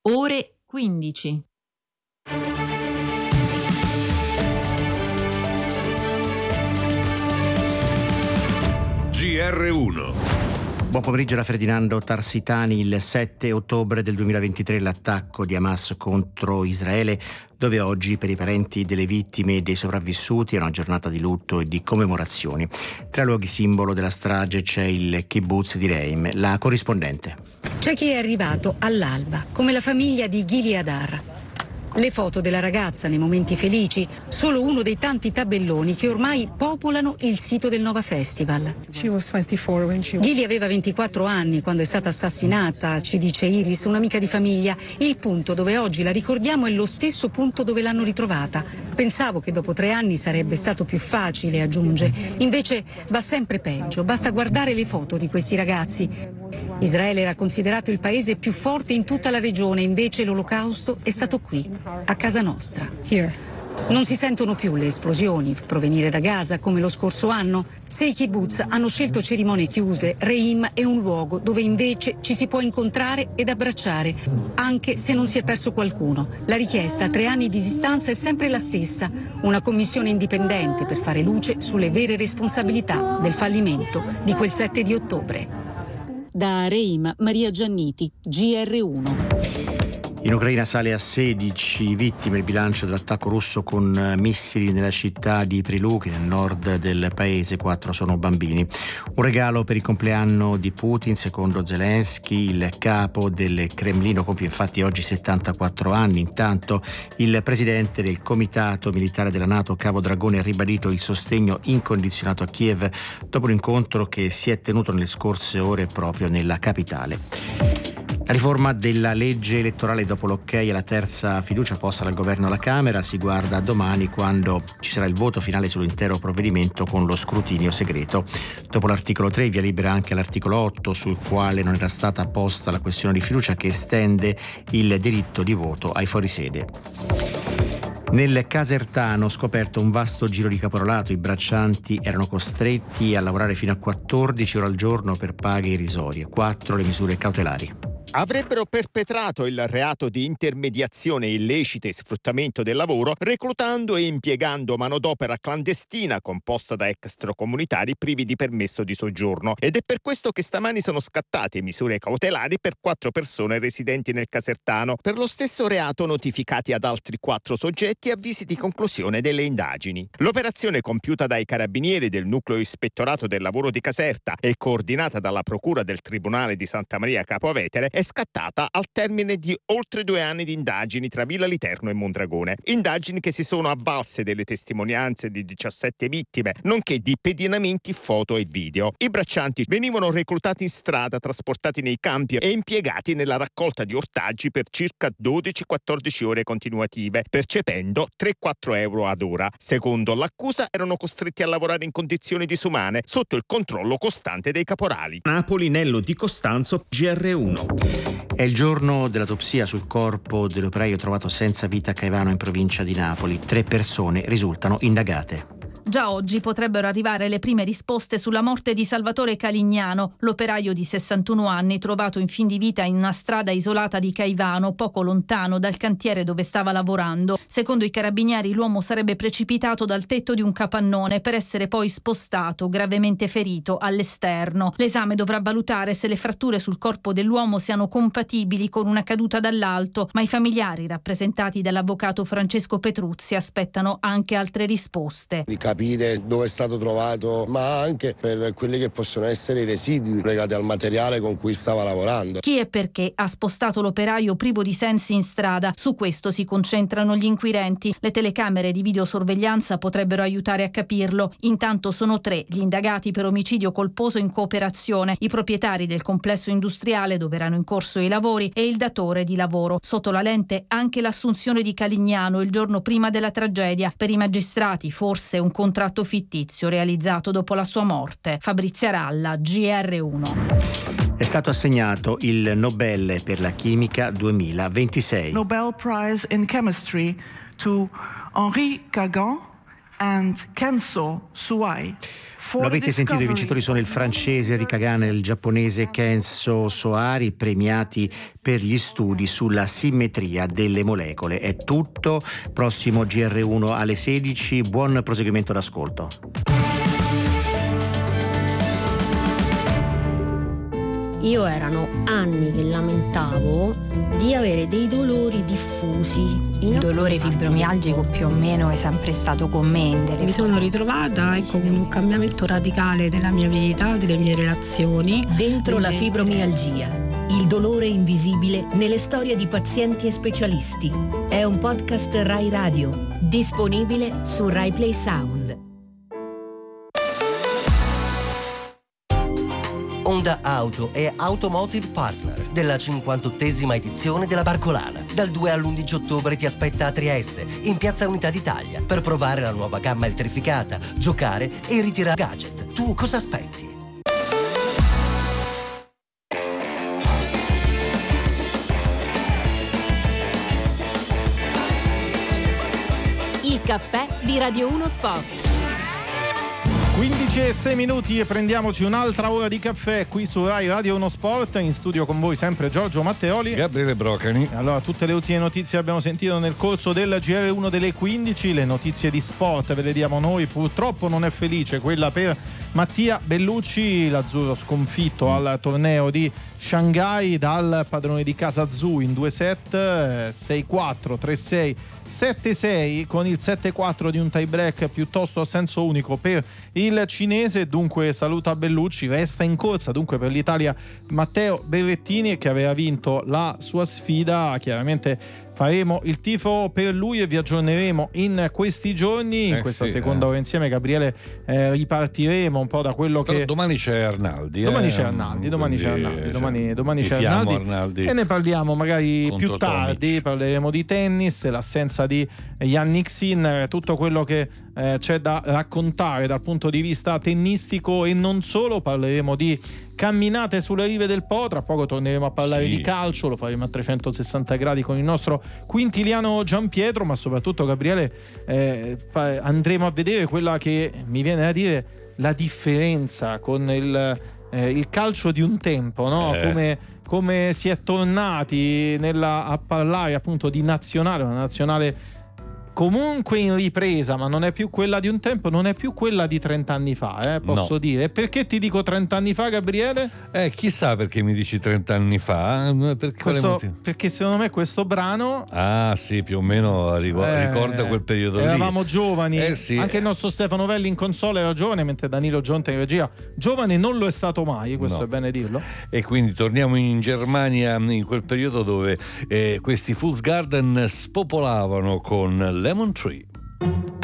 Ore 15. GR1. Buon pomeriggio da Ferdinando Tarsitani. Il 7 ottobre del 2023 l'attacco di Hamas contro Israele, dove oggi per i parenti delle vittime e dei sopravvissuti è una giornata di lutto e di commemorazioni. Tra i luoghi simbolo della strage c'è il kibbutz di Reim. La corrispondente. C'è chi è arrivato all'alba, come la famiglia di Gili Hadar. Le foto della ragazza nei momenti felici, solo uno dei tanti tabelloni che ormai popolano il sito del Nova Festival. Gili aveva 24 anni quando è stata assassinata, ci dice Iris, un'amica di famiglia. Il punto dove oggi la ricordiamo è lo stesso punto dove l'hanno ritrovata. Pensavo che dopo 3 anni sarebbe stato più facile, aggiunge. Invece va sempre peggio, basta guardare le foto di questi ragazzi. Israele era considerato il paese più forte in tutta la regione, invece l'olocausto è stato qui, a casa nostra. Non si sentono più le esplosioni provenire da Gaza come lo scorso anno. Se i kibbutz hanno scelto cerimonie chiuse, Reim è un luogo dove invece ci si può incontrare ed abbracciare, anche se non si è perso qualcuno. La richiesta a 3 anni di distanza è sempre la stessa, una commissione indipendente per fare luce sulle vere responsabilità del fallimento di quel 7 di ottobre. Da Reim, Maria Gianniti, GR1. In Ucraina sale a 16 vittime il bilancio dell'attacco russo con missili nella città di Priluk, nel nord del paese. 4 sono bambini. Un regalo per il compleanno di Putin, secondo Zelensky. Il capo del Cremlino compie infatti oggi 74 anni. Intanto il presidente del comitato militare della NATO, Cavo Dragone, ha ribadito il sostegno incondizionato a Kiev dopo un incontro che si è tenuto nelle scorse ore proprio nella capitale. La riforma della legge elettorale dopo l'ok alla terza fiducia posta dal governo alla Camera si guarda a domani, quando ci sarà il voto finale sull'intero provvedimento con lo scrutinio segreto. Dopo l'articolo 3 via libera anche l'articolo 8, sul quale non era stata posta la questione di fiducia, che estende il diritto di voto ai fuorisede. Nel Casertano scoperto un vasto giro di caporalato. I braccianti erano costretti a lavorare fino a 14 ore al giorno per paghe irrisorie. 4 le misure cautelari. Avrebbero perpetrato il reato di intermediazione illecita e sfruttamento del lavoro, reclutando e impiegando manodopera clandestina composta da extracomunitari privi di permesso di soggiorno. Ed è per questo che stamani sono scattate misure cautelari per 4 persone residenti nel Casertano. Per lo stesso reato notificati ad altri 4 soggetti avvisi di conclusione delle indagini. L'operazione, compiuta dai carabinieri del nucleo ispettorato del lavoro di Caserta e coordinata dalla procura del Tribunale di Santa Maria Capua Vetere, è scattata al termine di oltre 2 anni di indagini tra Villa Literno e Mondragone. Indagini che si sono avvalse delle testimonianze di 17 vittime, nonché di pedinamenti foto e video. I braccianti venivano reclutati in strada, trasportati nei campi e impiegati nella raccolta di ortaggi per circa 12-14 ore continuative, percependo 3-4 euro ad ora. Secondo l'accusa erano costretti a lavorare in condizioni disumane, sotto il controllo costante dei caporali. Napoli, Nello Di Costanzo, GR1. È il giorno dell'autopsia sul corpo dell'operaio trovato senza vita a Caivano, in provincia di Napoli. 3 persone risultano indagate. Già oggi potrebbero arrivare le prime risposte sulla morte di Salvatore Calignano, l'operaio di 61 anni trovato in fin di vita in una strada isolata di Caivano, poco lontano dal cantiere dove stava lavorando. Secondo i carabinieri l'uomo sarebbe precipitato dal tetto di un capannone per essere poi spostato, gravemente ferito, all'esterno. L'esame dovrà valutare se le fratture sul corpo dell'uomo siano compatibili con una caduta dall'alto, ma i familiari, rappresentati dall'avvocato Francesco Petruzzi, aspettano anche altre risposte. Di capire dove è stato trovato, ma anche per quelli che possono essere i residui legati al materiale con cui stava lavorando. Chi e perché ha spostato l'operaio privo di sensi in strada? Su questo si concentrano gli inquirenti. Le telecamere di videosorveglianza potrebbero aiutare a capirlo. Intanto sono 3 gli indagati per omicidio colposo in cooperazione, i proprietari del complesso industriale dove erano in corso i lavori e il datore di lavoro. Sotto la lente anche l'assunzione di Calignano il giorno prima della tragedia. Per i magistrati forse un contratto fittizio realizzato dopo la sua morte. Fabrizia Ralla, GR1. È stato assegnato il Nobel per la chimica 2026. Nobel Prize in Chemistry to Henri Kagan and Kenzo Suai. Lo avete sentito, i vincitori sono il francese Rika Gane e il giapponese Kenzo Soari, premiati per gli studi sulla simmetria delle molecole. È tutto, prossimo GR1 alle 16, buon proseguimento d'ascolto. Io erano anni che lamentavo di avere dei dolori diffusi. Il dolore fibromialgico più o meno è sempre stato con me. Mi sono ritrovata con un cambiamento radicale della mia vita, delle mie relazioni. Dentro la fibromialgia, il dolore invisibile nelle storie di pazienti e specialisti. È un podcast Rai Radio, disponibile su Rai Play Sound. Honda Auto è Automotive Partner della 58esima edizione della Barcolana. Dal 2 all'11 ottobre ti aspetta a Trieste, in Piazza Unità d'Italia, per provare la nuova gamma elettrificata, giocare e ritirare gadget. Tu cosa aspetti? Il caffè di Radio 1 Sport. 15:06 e prendiamoci un'altra ora di caffè qui su Rai Radio 1 Sport. In studio con voi sempre Giorgio Matteoli, Gabriele Brocani. Allora, tutte le ultime notizie abbiamo sentito nel corso del GR1 delle 15. Le notizie di sport ve le diamo noi. Purtroppo non è felice quella per Mattia Bellucci, l'azzurro sconfitto al torneo di Shanghai dal padrone di casa Zhu in 2 set, 6-4, 3-6, 7-6, con il 7-4 di un tie break piuttosto a senso unico per il cinese. Dunque saluta Bellucci, resta in corsa dunque per l'Italia Matteo Berrettini, che aveva vinto la sua sfida. Chiaramente faremo il tifo per lui e vi aggiorneremo in questi giorni, in questa seconda ora insieme. Gabriele, ripartiremo un po' da quello che domani c'è Arnaldi. Domani c'è Arnaldi e ne parliamo magari contro più tardi. Tomic. Parleremo di tennis, l'assenza di Jannik Sinner, tutto quello che c'è da raccontare dal punto di vista tennistico e non solo. Parleremo di camminate sulle rive del Po, tra poco torneremo a parlare di calcio, lo faremo a 360 gradi con il nostro Quintiliano Giampietro, ma soprattutto, Gabriele, andremo a vedere quella che mi viene da dire la differenza con il calcio di un tempo, no? Come si è tornati a parlare appunto di nazionale, una nazionale comunque in ripresa, ma non è più quella di un tempo, non è più quella di 30 anni fa, posso dire. E perché ti dico 30 anni fa, Gabriele? Chissà perché mi dici 30 anni fa. Perché secondo me questo brano più o meno ricorda quel periodo lì. Eravamo giovani, sì. Anche il nostro Stefano Velli in console era giovane, mentre Danilo Gionta in regia giovane non lo è stato mai, questo è bene dirlo. E quindi torniamo in Germania, in quel periodo dove questi Fools Garden spopolavano con Lemon Tree.